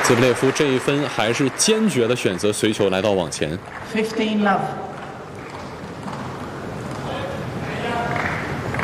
兹布列夫这一分还是坚决的选择随球来到网前。 15 love.